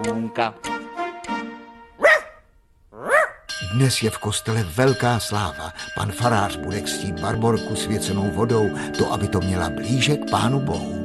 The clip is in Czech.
Munka. Dnes je v kostele velká sláva. Pan farář bude křtít Barborku svěcenou vodou, to, aby to měla blíže k Pánu Bohu.